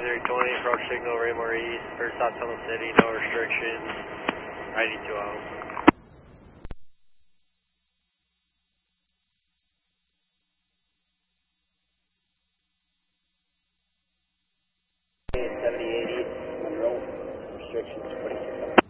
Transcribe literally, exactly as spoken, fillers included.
three twenty, approach signal Raymore East, first stop Tunnel City, no restrictions, I D two out. seventy eighty, Monroe, restrictions twenty-six.